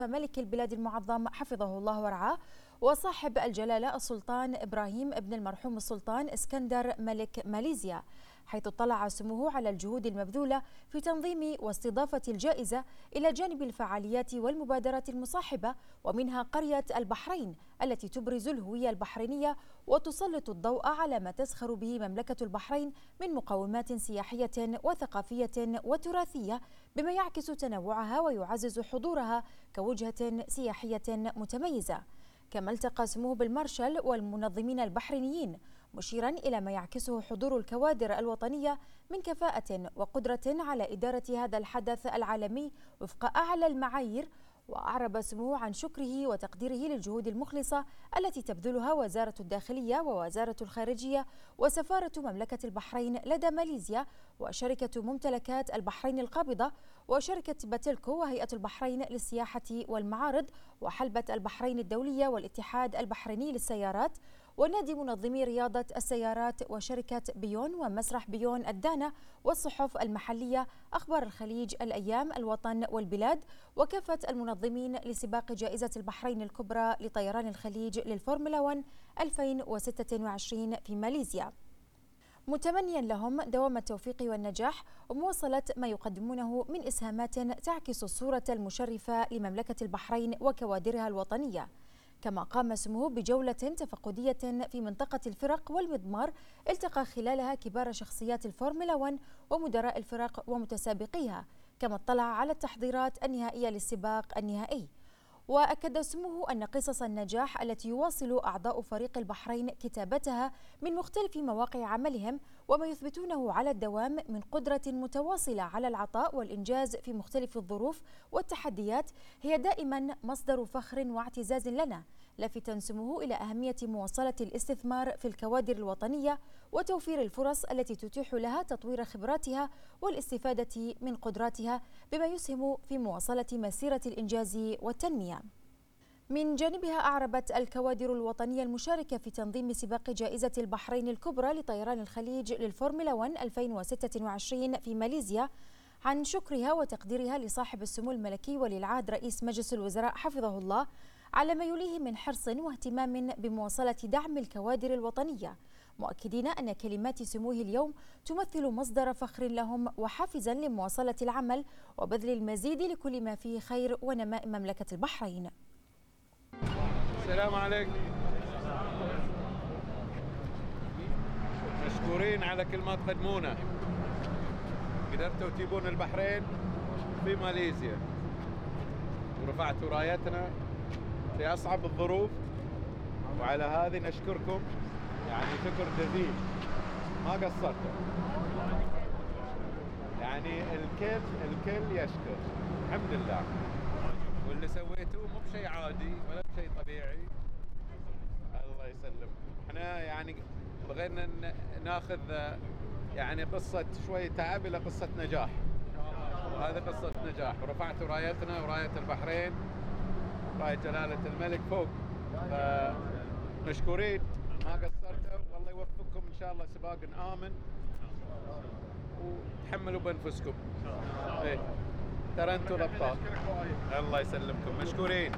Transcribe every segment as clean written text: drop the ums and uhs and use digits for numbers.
ملك البلاد المعظم حفظه الله ورعاه وصاحب الجلالة السلطان إبراهيم ابن المرحوم السلطان اسكندر ملك ماليزيا، حيث اطلع سموه على الجهود المبذولة في تنظيم واستضافة الجائزة إلى جانب الفعاليات والمبادرات المصاحبة، ومنها قرية البحرين التي تبرز الهوية البحرينية وتسلط الضوء على ما تزخر به مملكة البحرين من مقومات سياحية وثقافية وتراثية، بما يعكس تنوعها ويعزز حضورها كوجهة سياحية متميزة. كما التقى سموه بالمارشال والمنظمين البحرينيين، مشيرا إلى ما يعكسه حضور الكوادر الوطنية من كفاءة وقدرة على إدارة هذا الحدث العالمي وفق أعلى المعايير. وأعرب سموه عن شكره وتقديره للجهود المخلصة التي تبذلها وزارة الداخلية ووزارة الخارجية وسفارة مملكة البحرين لدى ماليزيا وشركة ممتلكات البحرين القابضة وشركة باتيلكو وهيئة البحرين للسياحة والمعارض وحلبة البحرين الدولية والاتحاد البحريني للسيارات ونادي منظمي رياضة السيارات وشركة بيون ومسرح بيون الدانا والصحف المحلية أخبار الخليج الأيام الوطن والبلاد وكافة المنظمين لسباق جائزة البحرين الكبرى لطيران الخليج للفورمولا 1 2026 في ماليزيا، متمنيا لهم دوام التوفيق والنجاح ومواصلة ما يقدمونه من إسهامات تعكس الصورة المشرفة لمملكة البحرين وكوادرها الوطنية. كما قام سموه بجولة تفقدية في منطقة الفرق والمضمار التقى خلالها كبار شخصيات الفورمولا 1 ومدراء الفرق ومتسابقيها، كما اطلع على التحضيرات النهائية للسباق النهائي. وأكد سموه أن قصص النجاح التي يواصل أعضاء فريق البحرين كتابتها من مختلف مواقع عملهم وما يثبتونه على الدوام من قدرة متواصلة على العطاء والإنجاز في مختلف الظروف والتحديات هي دائما مصدر فخر واعتزاز لنا، لافتا سموه إلى أهمية مواصلة الاستثمار في الكوادر الوطنية وتوفير الفرص التي تتيح لها تطوير خبراتها والاستفادة من قدراتها بما يسهم في مواصلة مسيرة الإنجاز والتنمية. من جانبها أعربت الكوادر الوطنية المشاركة في تنظيم سباق جائزة البحرين الكبرى لطيران الخليج للفورمولا 1 2026 في ماليزيا عن شكرها وتقديرها لصاحب السمو الملكي ولي العهد رئيس مجلس الوزراء حفظه الله على ما يليه من حرص واهتمام بمواصلة دعم الكوادر الوطنية، مؤكدين أن كلمات سموه اليوم تمثل مصدر فخر لهم وحافزا لمواصلة العمل وبذل المزيد لكل ما فيه خير ونماء مملكة البحرين. السلام عليكم. مشكورين على كل ما تقدمونه. قدرتوا تجيبون البحرين في ماليزيا ورفعتوا رايتنا في أصعب الظروف، وعلى هذه نشكركم يعني شكر جزيل، ما قصرتوا. يعني الكل يشكر، الحمد لله. واللي سويتوه مو بشيء عادي ولا بشيء طبيعي، الله يسلمكم. احنا يعني بغينا ناخذ يعني قصة شوي تعب إلى قصة نجاح، وهذه قصة نجاح، ورفعتوا رايتنا وراية البحرين، راية جلالة الملك فوق، فمشكورين ما قصرتوا، والله يوفقكم إن شاء الله. سباق آمن وتحملوا بأنفسكم. إيه ترى أنتوا الأبطال، الله يسلمكم، مشكورين.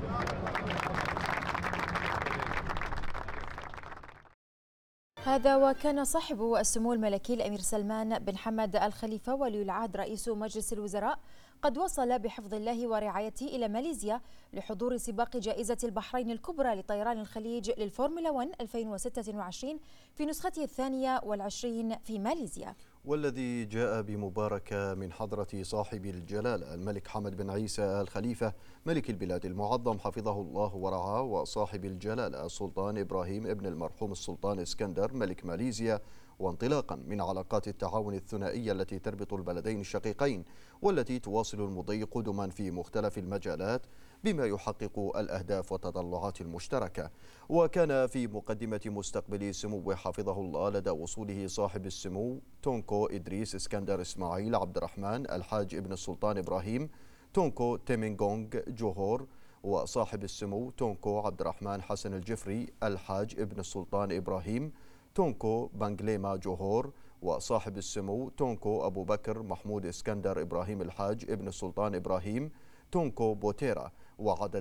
هذا وكان صاحبه السمو الملكي الأمير سلمان بن حمد الخليفة ولي العهد رئيس مجلس الوزراء قد وصل بحفظ الله ورعايته إلى ماليزيا لحضور سباق جائزة البحرين الكبرى لطيران الخليج للفورمولا 1 2026 في نسخته 22 في ماليزيا، والذي جاء بمباركة من حضرة صاحب الجلالة الملك حمد بن عيسى الخليفة ملك البلاد المعظم حفظه الله ورعاه، وصاحب الجلالة السلطان إبراهيم ابن المرحوم السلطان اسكندر ملك ماليزيا، وانطلاقا من علاقات التعاون الثنائية التي تربط البلدين الشقيقين والتي تواصل المضي قدما في مختلف المجالات بما يحقق الأهداف والتطلعات المشتركة. وكان في مقدمة مستقبل سمو حفظه الله لدى وصوله صاحب السمو تونكو إدريس اسكندر إسماعيل عبد الرحمن الحاج ابن السلطان إبراهيم تونكو تيمينغونغ جوهور، وصاحب السمو تونكو عبد الرحمن حسن الجفري الحاج ابن السلطان إبراهيم تونكو بانغليما جوهور، وصاحب السمو تونكو أبو بكر محمود اسكندر إبراهيم الحاج ابن السلطان إبراهيم تونكو بوتيرا، وعدد